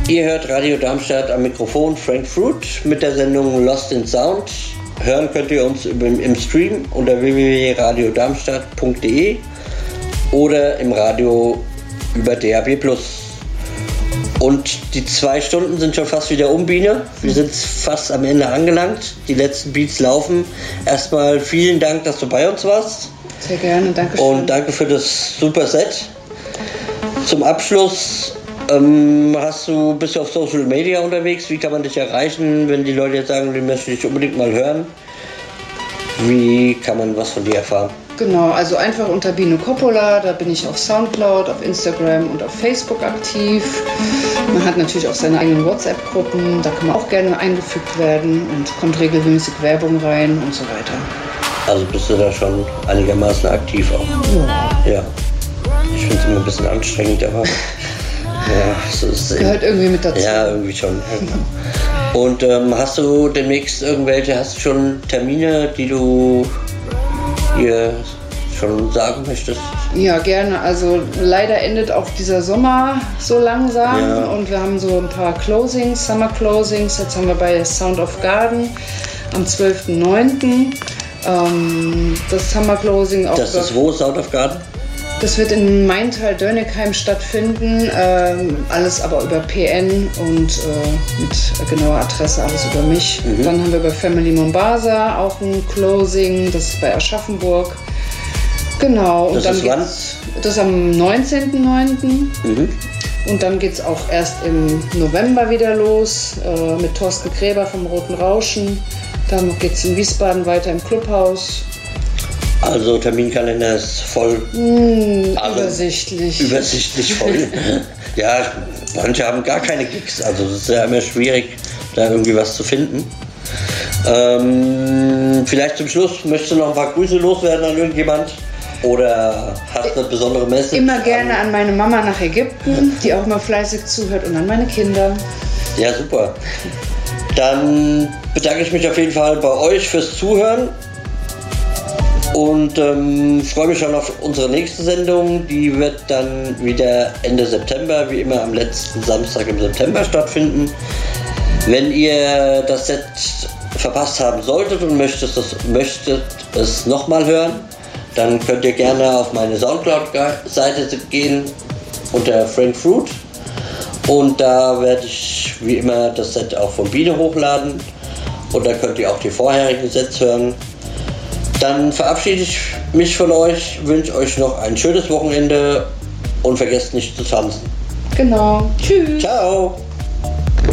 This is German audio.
Ihr hört Radio Darmstadt am Mikrofon Frank Fruit mit der Sendung Lost in Sound. Hören könnt ihr uns im Stream unter www.radiodarmstadt.de oder im Radio über DAB+. Und die 2 Stunden sind schon fast wieder um, Biene. Wir sind fast am Ende angelangt. Die letzten Beats laufen. Erstmal vielen Dank, dass du bei uns warst. Sehr gerne, danke schön. Und danke für das super Set. Zum Abschluss bist du auf Social Media unterwegs? Wie kann man dich erreichen, wenn die Leute jetzt sagen, die möchten dich unbedingt mal hören? Wie kann man was von dir erfahren? Genau, also einfach unter Bino Coppola, da bin ich auf Soundcloud, auf Instagram und auf Facebook aktiv. Man hat natürlich auch seine eigenen WhatsApp-Gruppen, da kann man auch gerne eingefügt werden und kommt regelmäßig Werbung rein und so weiter. Also bist du da schon einigermaßen aktiv auch? Ja. Ich finde es immer ein bisschen anstrengend, aber ja, so ist es. Gehört irgendwie mit dazu. Ja, irgendwie schon. Und hast du demnächst hast du schon Termine, die du hier schon sagen möchtest? Ja, gerne. Also leider endet auch dieser Sommer so langsam und wir haben so ein paar Closings, Summer Closings. Jetzt haben wir bei Sound of Garden am 12.09. Das Summer Closing auch. Das ist wo, Sound of Garden? Das wird in Maintal-Dönnigheim stattfinden, alles aber über PN und mit genauer Adresse alles über mich. Dann haben wir bei Family Mombasa auch ein Closing, das ist bei Aschaffenburg. Genau, und dann geht's, das ist am 19.09. Und dann geht es auch erst im November wieder los mit Thorsten Gräber vom Roten Rauschen. Dann geht es in Wiesbaden weiter im Clubhaus. Also Terminkalender ist voll. Übersichtlich. Übersichtlich voll. Ja, manche haben gar keine Gigs, also es ist ja immer schwierig, da irgendwie was zu finden. Vielleicht zum Schluss, möchtest du noch ein paar Grüße loswerden an irgendjemand? Oder hast du eine besondere Message? Immer gerne an meine Mama nach Ägypten, die auch mal fleißig zuhört, und an meine Kinder. Ja, super. Dann bedanke ich mich auf jeden Fall bei euch fürs Zuhören. Und freue mich schon auf unsere nächste Sendung. Die wird dann wieder Ende September, wie immer am letzten Samstag im September stattfinden. Wenn ihr das Set verpasst haben solltet und möchtet es nochmal hören, dann könnt ihr gerne auf meine Soundcloud-Seite gehen unter Frank Fruit. Und da werde ich wie immer das Set auch von Biene hochladen. Und da könnt ihr auch die vorherigen Sets hören. Dann verabschiede ich mich von euch, wünsche euch noch ein schönes Wochenende und vergesst nicht zu tanzen. Genau. Tschüss. Ciao.